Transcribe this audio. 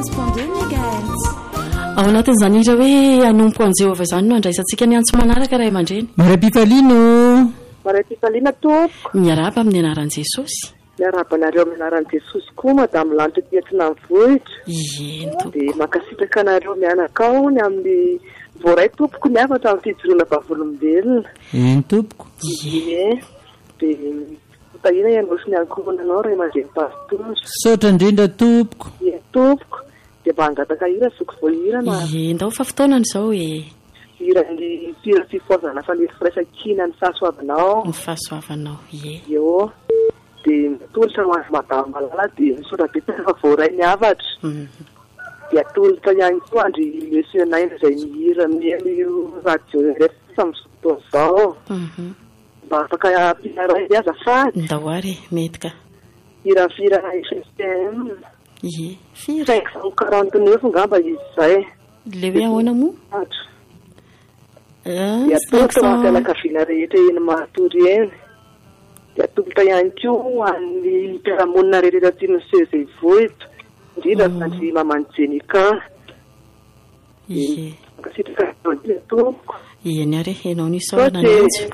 ao anatin'izany ira hoe anompo an' Jehovah izany no andraisantsika ny antso manaraka ray aman-dreny. Maray-pifaliano. Maray-pifaliana tompoko. Miaraba amin'ny anaran'i Jesosy. Miarabanareo amin'ny anaran'i Jesosy koa madamo lanitra tiatina vohitra. Ien tompoko. Dia mankasitraka anareo mianakao ny amin'ny voaray tompoko ny afatra amin'ny fijoroana vavolombelona. En tompoko. Ie. Dia tahina ianao sy ny ankohonanao ray aman-dreny pastora. Saotra indrindra tompoko. Ie tompoko. Dia mba hangataka hira soko voahirana. Ie ndao fa fotoanany izao e. Hira ny fira fifaozana fa ny firaisan-kina ny fahasoavanao. Ny fahasoavanao ie. Eo. Dia mitolotra ho azy madamo malala dia misaotra betaka fa voaray ny avatra. Dia atolotra ihany koa andry monsieur Naina izay mihira amin'ny radio rehefa amin'ny fotoana izao. Mba afaka ampianaray azafady. Ndao ary mety ka. Hira FFM. Ie fira. 549 ngamba izy izay. Le hoe ahoana moa? Dia atolotra ho am-pianakaviana rehetra eny Matory eny. Dia atolotra ihany koa amin'ny mpiaramonina rehetra aty ny Sezay Vohitra. Indrindra sandry mamany Jenika. Ie. Makasitraka tompoko. Ie ny ary enao ny saorana ananjy.